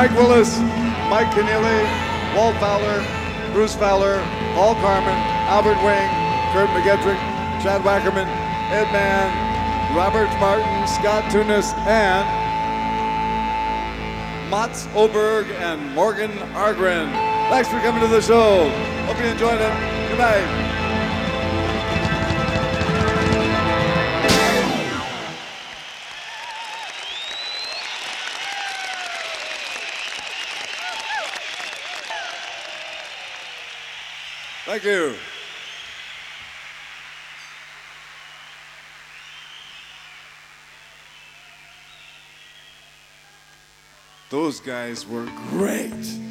Mike Willis, Mike Keneally, Walt Fowler, Bruce Fowler, Paul Carmen, Albert Wing, Kurt McGettrick, Chad Wackerman, Ed Mann, Robert Martin, Scott Tunis, and Mats Oberg and Morgan Argren. Thanks for coming to the show. Hope you enjoyed it. Good night. Thank you. Those guys were great.